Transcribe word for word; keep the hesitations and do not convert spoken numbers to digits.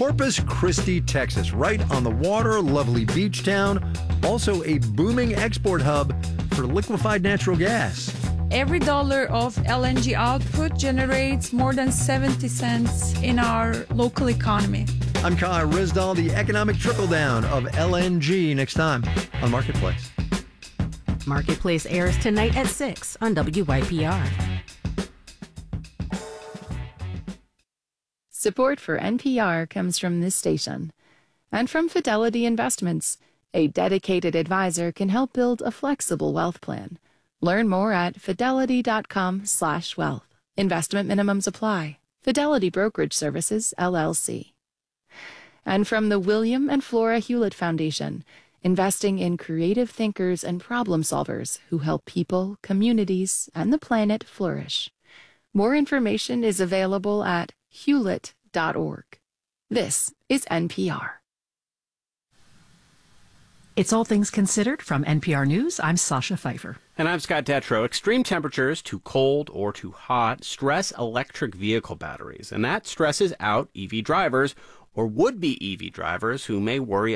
Corpus Christi, Texas, right on the water, lovely beach town, also a booming export hub for liquefied natural gas. Every dollar of L N G output generates more than seventy cents in our local economy. I'm Kai Rizdal, the economic trickle-down of L N G, next time on Marketplace. Marketplace airs tonight at six on W Y P R. Support for N P R comes from this station and from Fidelity Investments. A dedicated advisor can help build a flexible wealth plan. Learn more at fidelity.com slash wealth. Investment minimums apply. Fidelity Brokerage Services, L L C. And from the William and Flora Hewlett Foundation, investing in creative thinkers and problem solvers who help people, communities, and the planet flourish. More information is available at hewlett dot org. This is N P R. It's All Things Considered from N P R News. I'm Sasha Pfeiffer. And I'm Scott Detrow. Extreme temperatures, too cold or too hot, stress electric vehicle batteries. And that stresses out E V drivers or would-be E V drivers who may worry